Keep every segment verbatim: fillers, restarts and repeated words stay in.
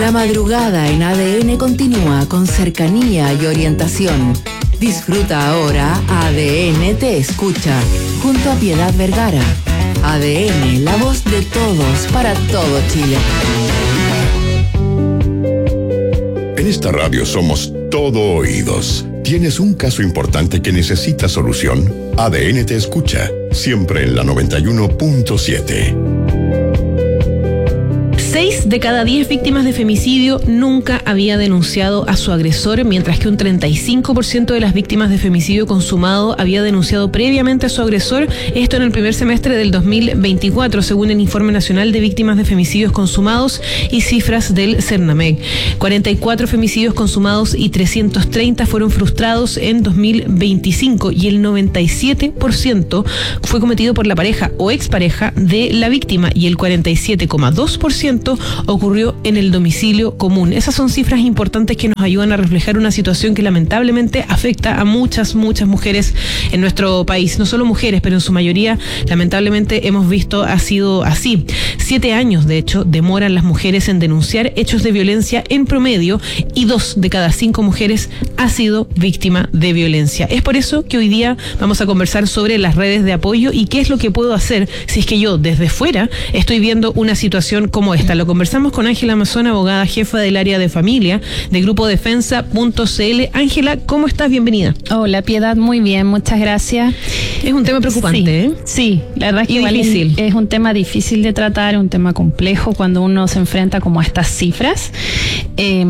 La madrugada en A D N continúa con cercanía y orientación. Disfruta ahora A D N Te Escucha, junto a Piedad Vergara. A D N, la voz de todos, para todo Chile. En esta radio somos todo oídos. ¿Tienes un caso importante que necesita solución? A D N Te Escucha, siempre en la noventa y uno punto siete. Seis de cada diez víctimas de femicidio nunca había denunciado a su agresor, mientras que un treinta y cinco por ciento de las víctimas de femicidio consumado había denunciado previamente a su agresor, esto en el primer semestre del dos mil veinticuatro, según el Informe Nacional de Víctimas de Femicidios Consumados y cifras del CERNAMEC. cuarenta y cuatro femicidios consumados y trescientos treinta fueron frustrados en dos mil veinticinco y el noventa y siete por ciento fue cometido por la pareja o expareja de la víctima y el cuarenta y siete coma dos por ciento ocurrió en el domicilio común. Esas son cifras importantes que nos ayudan a reflejar una situación que lamentablemente afecta a muchas, muchas mujeres en nuestro país. No solo mujeres, pero en su mayoría, lamentablemente, hemos visto ha sido así. Siete años, de hecho, demoran las mujeres en denunciar hechos de violencia en promedio y dos de cada cinco mujeres ha sido víctima de violencia. Es por eso que hoy día vamos a conversar sobre las redes de apoyo y qué es lo que puedo hacer si es que yo, desde fuera, estoy viendo una situación como esta. Lo conversamos con Ángela Mazón, abogada jefa del área de familia de Grupo Defensa punto C L. Ángela, ¿cómo estás? Bienvenida. Hola, Piedad, muy bien, muchas gracias. Es un tema preocupante, sí, ¿eh? Sí, la verdad es que y difícil. Es un tema difícil de tratar, un tema complejo cuando uno se enfrenta como a estas cifras. Eh,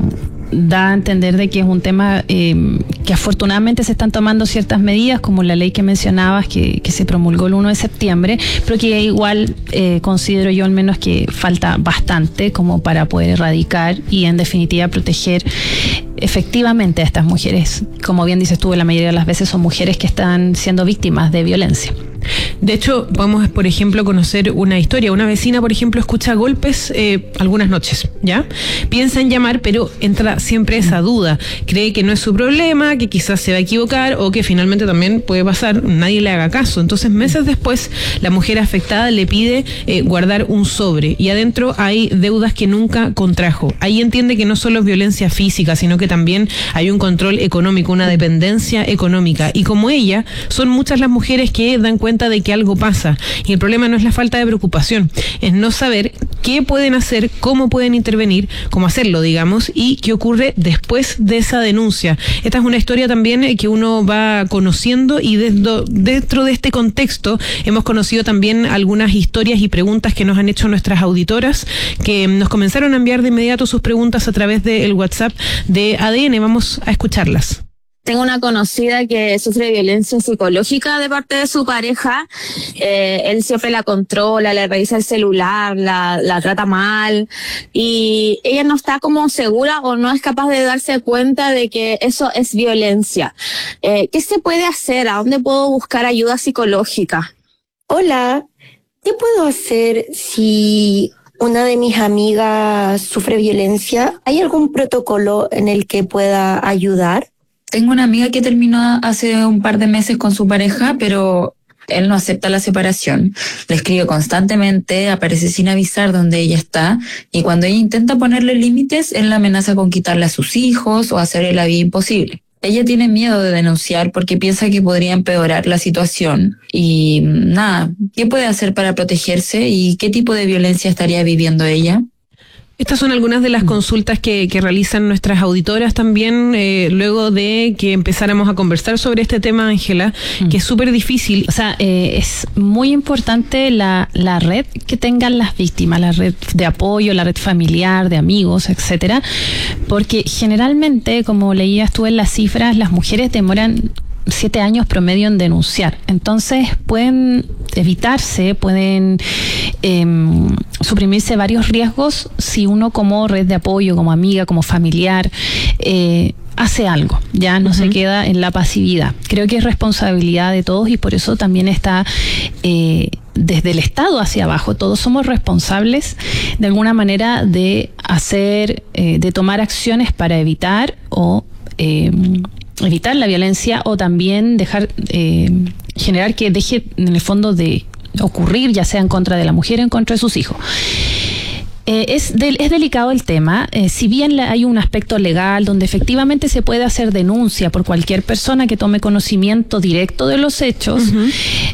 da a entender de que es un tema eh, que afortunadamente se están tomando ciertas medidas, como la ley que mencionabas, que, que se promulgó el uno de septiembre, pero que igual eh, considero yo al menos que falta bastante como para poder erradicar y en definitiva proteger efectivamente a estas mujeres. Como bien dices tú, la mayoría de las veces son mujeres que están siendo víctimas de violencia. De hecho, podemos, por ejemplo, conocer una historia. Una vecina, por ejemplo, escucha golpes eh, algunas noches, ¿ya? Piensa en llamar, pero entra siempre esa duda. Cree que no es su problema, que quizás se va a equivocar o que finalmente también puede pasar, nadie le haga caso. Entonces, meses después, la mujer afectada le pide eh, guardar un sobre y adentro hay deudas que nunca contrajo. Ahí entiende que no solo es violencia física, sino que también hay un control económico, una dependencia económica. Y como ella, son muchas las mujeres que dan cuenta de que algo pasa y el problema no es la falta de preocupación, es no saber qué pueden hacer, cómo pueden intervenir, cómo hacerlo, digamos, y qué ocurre después de esa denuncia. Esta es una historia también que uno va conociendo y dentro, dentro de este contexto hemos conocido también algunas historias y preguntas que nos han hecho nuestras auditoras, que nos comenzaron a enviar de inmediato sus preguntas a través del WhatsApp de A D N. Vamos a escucharlas. Tengo una conocida que sufre violencia psicológica de parte de su pareja. Eh, él siempre la controla, le revisa el celular, la, la trata mal y ella no está como segura o no es capaz de darse cuenta de que eso es violencia. Eh, ¿Qué se puede hacer? ¿A dónde puedo buscar ayuda psicológica? Hola, ¿qué puedo hacer si una de mis amigas sufre violencia? ¿Hay algún protocolo en el que pueda ayudar? Tengo una amiga que terminó hace un par de meses con su pareja, pero él no acepta la separación. Le escribe constantemente, aparece sin avisar dónde ella está, y cuando ella intenta ponerle límites, él la amenaza con quitarle a sus hijos o hacerle la vida imposible. Ella tiene miedo de denunciar porque piensa que podría empeorar la situación. Y nada, ¿qué puede hacer para protegerse y qué tipo de violencia estaría viviendo ella? Estas son algunas de las consultas que, que realizan nuestras auditoras también, eh, luego de que empezáramos a conversar sobre este tema, Ángela, mm. que es súper difícil. O sea, eh, es muy importante la, la red que tengan las víctimas, la red de apoyo, la red familiar, de amigos, etcétera, porque generalmente, como leías tú en las cifras, las mujeres demoran siete años promedio en denunciar. Entonces pueden evitarse, pueden eh, suprimirse varios riesgos si uno como red de apoyo, como amiga, como familiar, eh, hace algo, ya no uh-huh. se queda en la pasividad. Creo que es responsabilidad de todos y por eso también está eh, desde el Estado hacia abajo. Todos somos responsables de alguna manera de hacer, eh, de tomar acciones para evitar o eh, evitar la violencia o también dejar, eh, generar que deje en el fondo de ocurrir, ya sea en contra de la mujer o en contra de sus hijos. Eh, es, del, es delicado el tema. Eh, si bien la, hay un aspecto legal donde efectivamente se puede hacer denuncia por cualquier persona que tome conocimiento directo de los hechos, uh-huh.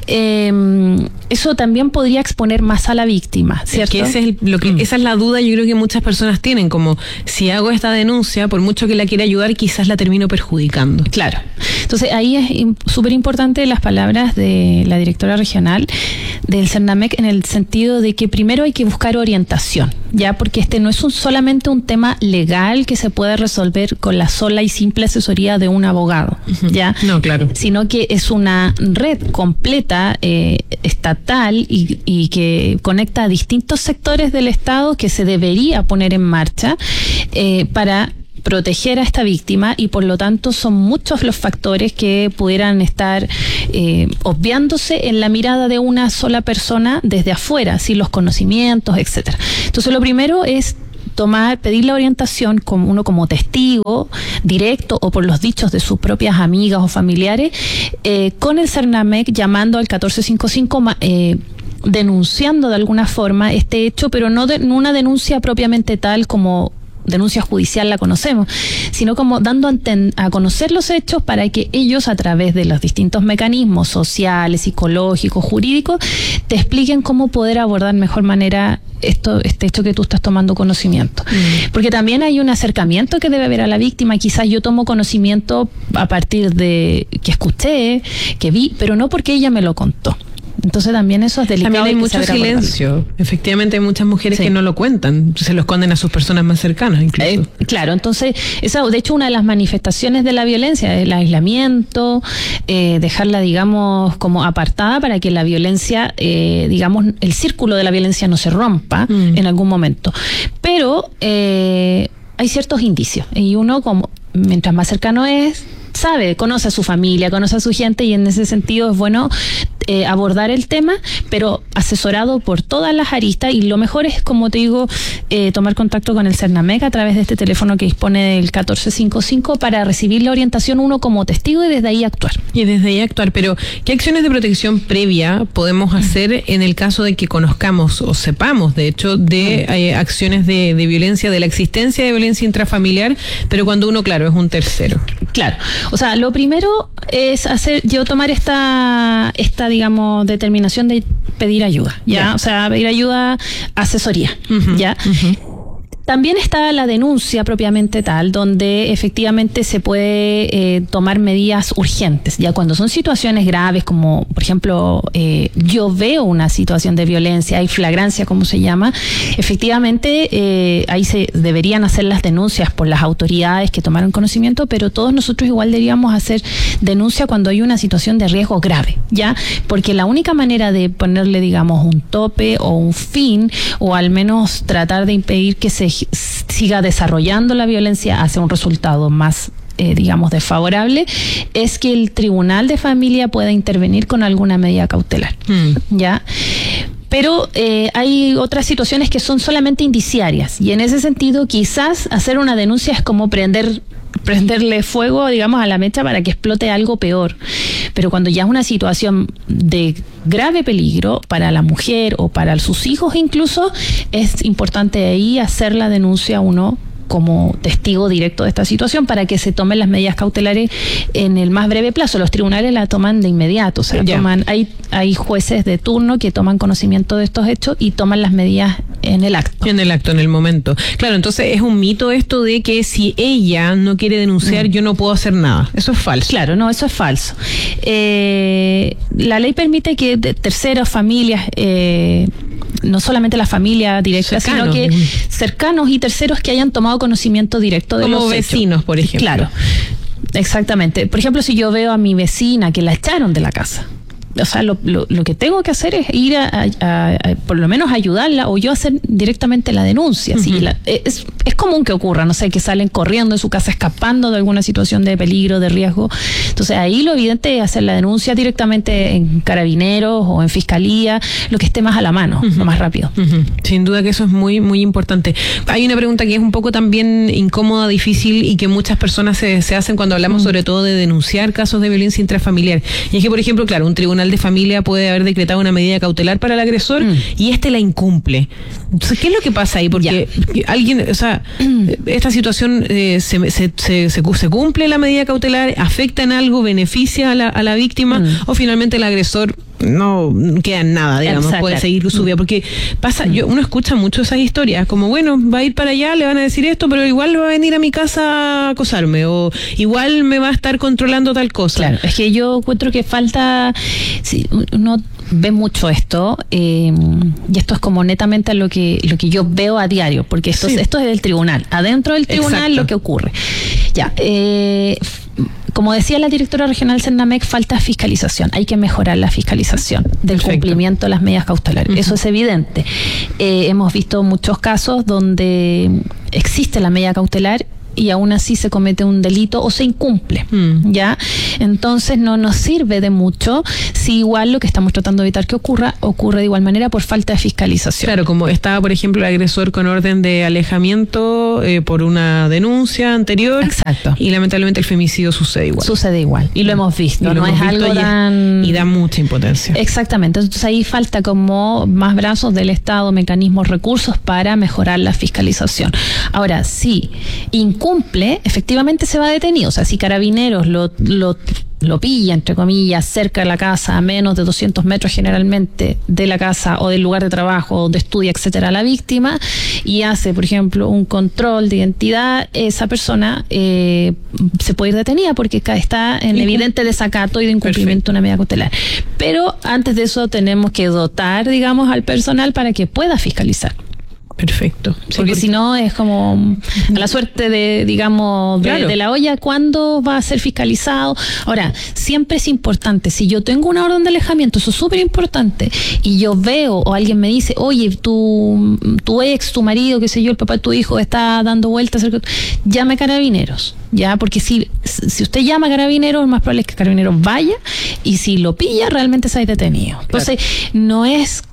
eh, eso también podría exponer más a la víctima, ¿cierto? Es que ese es el, lo que, mm. esa es la duda, yo creo que muchas personas tienen, como si hago esta denuncia, por mucho que la quiera ayudar, quizás la termino perjudicando. Claro. Entonces ahí es súper importante las palabras de la directora regional del Cernamec en el sentido de que primero hay que buscar orientación, ya, porque este no es un, solamente un tema legal que se puede resolver con la sola y simple asesoría de un abogado, uh-huh. ya, no, claro, sino que es una red completa eh, estatal y, y que conecta a distintos sectores del Estado que se debería poner en marcha eh, para proteger a esta víctima, y por lo tanto son muchos los factores que pudieran estar eh, obviándose en la mirada de una sola persona desde afuera, sin los conocimientos, etcétera. Entonces lo primero es tomar, pedir la orientación como uno como testigo directo o por los dichos de sus propias amigas o familiares eh, con el Cernamec, llamando al catorce cincuenta y cinco, eh, denunciando de alguna forma este hecho, pero no, de, no una denuncia propiamente tal como denuncia judicial la conocemos, sino como dando a, ten, a conocer los hechos para que ellos, a través de los distintos mecanismos sociales, psicológicos, jurídicos, te expliquen cómo poder abordar de mejor manera esto, este hecho que tú estás tomando conocimiento. Mm. Porque también hay un acercamiento que debe haber a la víctima. Quizás yo tomo conocimiento a partir de que escuché, que vi, pero no porque ella me lo contó. Entonces también eso es delicado. También hay mucho silencio. Efectivamente hay muchas mujeres sí. que no lo cuentan, se lo esconden a sus personas más cercanas incluso. Eh, claro, entonces esa, de hecho una de las manifestaciones de la violencia es el aislamiento, eh, dejarla digamos como apartada para que la violencia, eh, digamos el círculo de la violencia no se rompa mm. en algún momento. Pero eh, hay ciertos indicios y uno como mientras más cercano es, sabe, conoce a su familia, conoce a su gente, y en ese sentido es bueno eh, abordar el tema, pero asesorado por todas las aristas, y lo mejor es, como te digo, eh, tomar contacto con el Cernamec a través de este teléfono que dispone del catorce cincuenta y cinco para recibir la orientación uno como testigo y desde ahí actuar. Y desde ahí actuar, pero ¿qué acciones de protección previa podemos hacer en el caso de que conozcamos o sepamos, de hecho, de eh, acciones de, de violencia, de la existencia de violencia intrafamiliar, pero cuando uno, claro, es un tercero? Claro. O sea, lo primero es hacer, yo tomar esta, esta digamos, determinación de pedir ayuda, ¿ya? Yeah. O sea, pedir ayuda, asesoría, uh-huh, ¿ya? Uh-huh. También está la denuncia propiamente tal, donde efectivamente se puede eh, tomar medidas urgentes, ya cuando son situaciones graves, como por ejemplo, eh, yo veo una situación de violencia, hay flagrancia, como se llama, efectivamente eh, ahí se deberían hacer las denuncias por las autoridades que tomaron conocimiento, pero todos nosotros igual deberíamos hacer denuncia cuando hay una situación de riesgo grave, ya, porque la única manera de ponerle, digamos, un tope o un fin, o al menos tratar de impedir que se siga desarrollando la violencia hacia un resultado más eh, digamos desfavorable, es que el tribunal de familia pueda intervenir con alguna medida cautelar, mm. ya. Pero eh, hay otras situaciones que son solamente indiciarias, y en ese sentido quizás hacer una denuncia es como prender prenderle fuego, digamos, a la mecha para que explote algo peor. Pero cuando ya es una situación de grave peligro para la mujer o para sus hijos incluso, es importante ahí hacer la denuncia uno como testigo directo de esta situación para que se tomen las medidas cautelares en el más breve plazo. Los tribunales la toman de inmediato, o sea, yeah. toman, hay, hay jueces de turno que toman conocimiento de estos hechos y toman las medidas en el acto. En el acto, en el momento. Claro, entonces es un mito esto de que si ella no quiere denunciar, mm. yo no puedo hacer nada. Eso es falso. Claro, no, eso es falso. Eh, la ley permite que terceras familias, eh, no solamente la familia directa, cercanos, sino que mm. cercanos y terceros que hayan tomado conocimiento directo de como los vecinos, hechos. Por ejemplo. Claro, exactamente. Por ejemplo, si yo veo a mi vecina que la echaron de la casa, o sea, lo, lo, lo que tengo que hacer es ir a, a, a, a por lo menos ayudarla, o yo hacer directamente la denuncia. Uh-huh. ¿Sí? La, es, es común que ocurra, no sé, que salen corriendo de su casa escapando de alguna situación de peligro, de riesgo. Entonces ahí lo evidente es hacer la denuncia directamente en Carabineros o en Fiscalía, lo que esté más a la mano, uh-huh. lo más rápido. Uh-huh. Sin duda que eso es muy, muy importante. Hay una pregunta que es un poco también incómoda, difícil, y que muchas personas se, se hacen cuando hablamos uh-huh. sobre todo de denunciar casos de violencia intrafamiliar. Y es que, por ejemplo, claro, un tribunal tribunal de familia puede haber decretado una medida cautelar para el agresor mm. y este la incumple. Entonces, ¿qué es lo que pasa ahí? Porque ya. alguien, o sea, mm. esta situación eh, se, se, se, se, se cumple la medida cautelar, afecta en algo, beneficia a la, a la víctima mm. o finalmente el agresor no queda en nada, digamos, Exacto. puede seguir su vida, porque pasa, yo uno escucha mucho esas historias, como bueno, va a ir para allá, le van a decir esto, pero igual va a venir a mi casa a acosarme, o igual me va a estar controlando tal cosa. Claro, es que yo encuentro que falta, sí, uno ve mucho esto, eh, y esto es como netamente lo que lo que yo veo a diario, porque esto, sí. es, esto es del tribunal, adentro del tribunal Exacto. lo que ocurre. Ya, eh, como decía la directora regional Cernamec, falta fiscalización. Hay que mejorar la fiscalización del Perfecto. cumplimiento de las medidas cautelares. Uh-huh. Eso es evidente. Eh, hemos visto muchos casos donde existe la medida cautelar y aún así se comete un delito o se incumple, mm. ¿ya? Entonces no nos sirve de mucho si igual lo que estamos tratando de evitar que ocurra, ocurre de igual manera por falta de fiscalización. Claro, como estaba, por ejemplo, el agresor con orden de alejamiento eh, por una denuncia anterior. Exacto. Y lamentablemente el femicidio sucede igual. Sucede igual. Y lo hemos visto, lo no hemos es visto algo y tan... Es, y da mucha impotencia. Exactamente. Entonces ahí falta como más brazos del Estado, mecanismos, recursos para mejorar la fiscalización. Ahora, sí, incumple cumple, efectivamente se va detenido. O sea, si Carabineros lo, lo, lo pilla, entre comillas, cerca de la casa, a menos de doscientos metros generalmente de la casa o del lugar de trabajo, donde estudia, etcétera, la víctima, y hace, por ejemplo, un control de identidad, esa persona eh, se puede ir detenida porque está en evidente desacato y de incumplimiento de una medida cautelar. Pero antes de eso tenemos que dotar, digamos, al personal para que pueda fiscalizar. Perfecto. Sí, porque si no es como a la suerte de, digamos, de, claro. de la olla, ¿cuándo va a ser fiscalizado? Ahora, siempre es importante, si yo tengo una orden de alejamiento, eso es súper importante, y yo veo o alguien me dice, oye, tu, tu ex, tu marido, qué sé yo, el papá de tu hijo está dando vueltas, llame a Carabineros. Ya, porque si, si usted llama a Carabineros, lo más probable es que Carabineros vaya, y si lo pilla, realmente se ha detenido. Entonces, claro. no es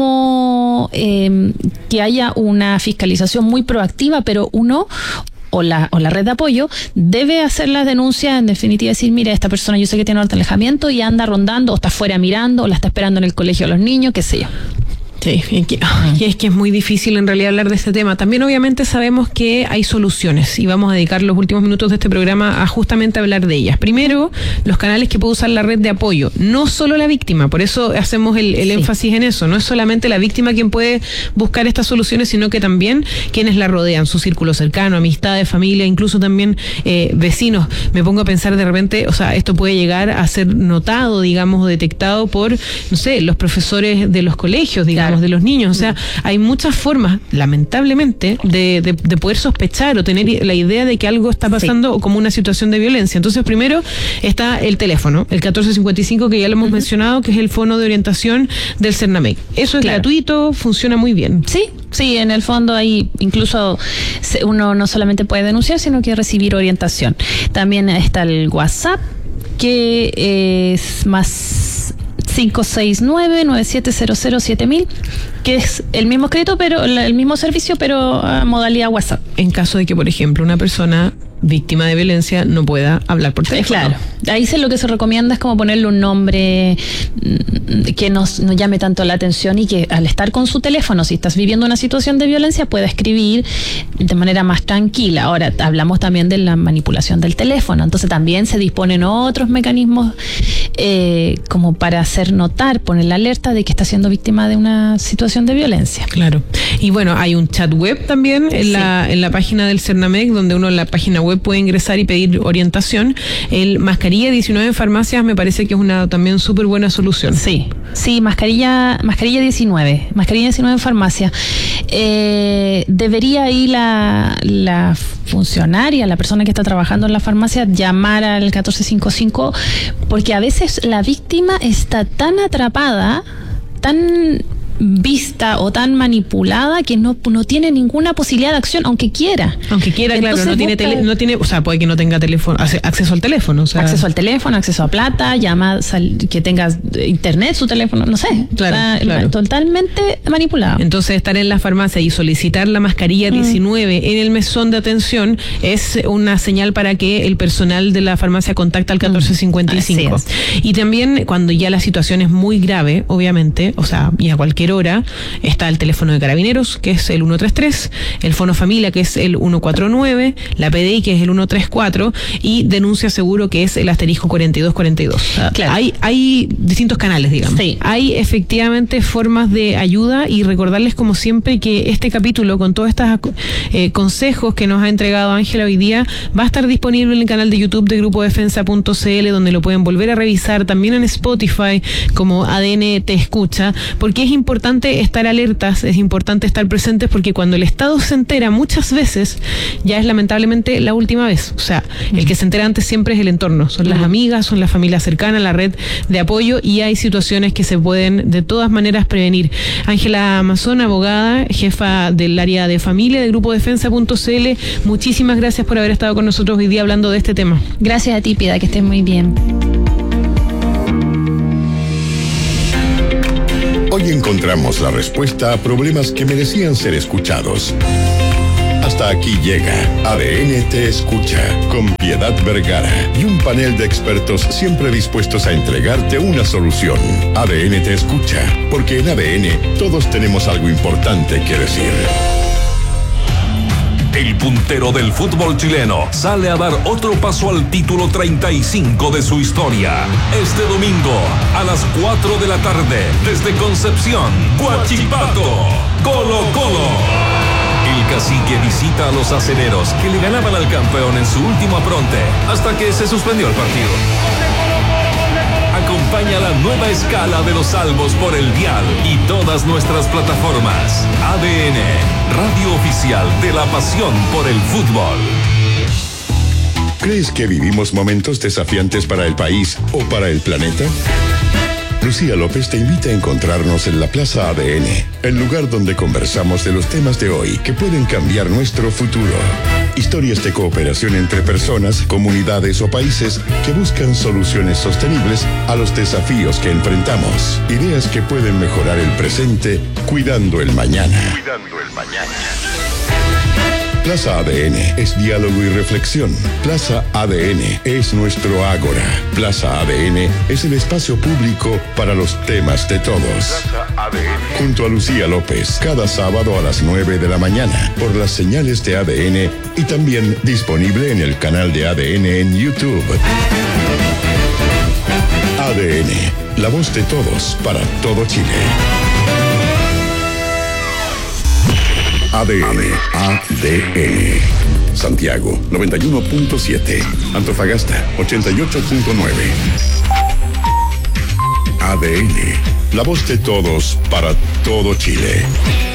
como eh, que haya una fiscalización muy proactiva, pero uno o la, o la red de apoyo debe hacer las denuncias, en definitiva decir, mira, esta persona yo sé que tiene orden de alejamiento y anda rondando, o está fuera mirando, o la está esperando en el colegio de los niños, qué sé yo. Sí, y, que, y es que es muy difícil en realidad hablar de este tema. También obviamente sabemos que hay soluciones y vamos a dedicar los últimos minutos de este programa a justamente hablar de ellas. Primero, los canales que puede usar la red de apoyo, no solo la víctima, por eso hacemos el, el sí. énfasis en eso, no es solamente la víctima quien puede buscar estas soluciones, sino que también quienes la rodean, su círculo cercano, amistades, familia, incluso también eh, vecinos. Me pongo a pensar de repente, o sea, esto puede llegar a ser notado, digamos, o detectado por, no sé, los profesores de los colegios, digamos, claro. de los niños. O sea, hay muchas formas, lamentablemente, de, de, de poder sospechar o tener la idea de que algo está pasando sí. como una situación de violencia. Entonces, primero está el teléfono, el catorce cincuenta y cinco, que ya lo hemos uh-huh. mencionado, que es el fono de orientación del Cernamec. Eso es claro. gratuito, funciona muy bien. Sí, sí, en el fondo ahí incluso uno no solamente puede denunciar, sino que recibir orientación. También está el WhatsApp, que es más cinco seis nueve, nueve siete cero cero, siete mil, que es el mismo escrito, pero el mismo servicio, pero a modalidad WhatsApp. En caso de que, por ejemplo, una persona víctima de violencia no pueda hablar por teléfono. Claro. Ahí se, lo que se recomienda es como ponerle un nombre que nos, nos llame tanto la atención y que al estar con su teléfono, si estás viviendo una situación de violencia, pueda escribir de manera más tranquila. Ahora, hablamos también de la manipulación del teléfono, entonces también se disponen otros mecanismos eh, como para hacer notar, poner la alerta de que está siendo víctima de una situación de violencia. Claro. Y bueno, hay un chat web también en, sí. la, en la página del Cernamec, donde uno en la página web puede ingresar y pedir orientación. El mascarilla diecinueve en farmacias me parece que es una también súper buena solución. Sí, sí, mascarilla, mascarilla diecinueve, mascarilla diecinueve en farmacia. Eh, debería ir la, la funcionaria, la persona que está trabajando en la farmacia, llamar al catorce cincuenta y cinco, porque a veces la víctima está tan atrapada, tan vista o tan manipulada que no, no tiene ninguna posibilidad de acción, aunque quiera. Aunque quiera, Entonces, claro, no tiene, tele, no tiene, o sea, puede que no tenga teléfono, acceso al teléfono. O sea. Acceso al teléfono, acceso a plata, llama, sal, que tengas internet, su teléfono, no sé. Claro, está claro. Totalmente manipulado. Entonces, estar en la farmacia y solicitar la mascarilla diecinueve mm. en el mesón de atención es una señal para que el personal de la farmacia contacte al catorce cincuenta y cinco. Y también, cuando ya la situación es muy grave, obviamente, o sea, y a cualquier hora, está el teléfono de Carabineros, que es el ciento treinta y tres, el Fono Familia, que es el ciento cuarenta y nueve, la P D I, que es el ciento treinta y cuatro, y Denuncia Seguro, que es el asterisco cuarenta y dos cuarenta y dos. O sea, claro. hay, hay distintos canales, digamos. Sí. Hay efectivamente formas de ayuda, y recordarles como siempre que este capítulo, con todos estos eh, consejos que nos ha entregado Ángela hoy día, va a estar disponible en el canal de YouTube de grupo defensa punto c l, donde lo pueden volver a revisar, también en Spotify como A D N Te Escucha, porque es importante estar alertas, es importante estar presentes, porque cuando el Estado se entera, muchas veces ya es lamentablemente la última vez. O sea, el que se entera antes siempre es el entorno, son las amigas, son la familia cercana, la red de apoyo, y hay situaciones que se pueden de todas maneras prevenir. Ángela Mazón, abogada, jefa del área de familia de grupo defensa punto c l, muchísimas gracias por haber estado con nosotros hoy día hablando de este tema. Gracias a ti, Piedad, que estés muy bien. Hoy encontramos la respuesta a problemas que merecían ser escuchados. Hasta aquí llega A D N Te Escucha, con Piedad Vergara y un panel de expertos siempre dispuestos a entregarte una solución. A D N Te Escucha, porque en A D N todos tenemos algo importante que decir. El puntero del fútbol chileno sale a dar otro paso al título treinta y cinco de su historia. Este domingo, a las cuatro de la tarde, desde Concepción, Huachipato, Colo Colo. El cacique visita a los acereros, que le ganaban al campeón en su último apronte, hasta que se suspendió el partido. Acompaña la nueva escala de los salvos por el dial y todas nuestras plataformas. A D N, radio oficial de la pasión por el fútbol. ¿Crees que vivimos momentos desafiantes para el país o para el planeta? Lucía López te invita a encontrarnos en la Plaza A D N, el lugar donde conversamos de los temas de hoy que pueden cambiar nuestro futuro. Historias de cooperación entre personas, comunidades o países que buscan soluciones sostenibles a los desafíos que enfrentamos. Ideas que pueden mejorar el presente, cuidando el mañana. Cuidando el mañana. Plaza A D N es diálogo y reflexión. Plaza A D N es nuestro ágora. Plaza A D N es el espacio público para los temas de todos. Plaza A D N. Junto a Lucía López, cada sábado a las nueve de la mañana, por las señales de A D N y también disponible en el canal de A D N en YouTube. A D N, la voz de todos para todo Chile. A D N, A D N. Santiago, noventa y uno punto siete. Antofagasta, ochenta y ocho punto nueve. A D N, la voz de todos para todo Chile.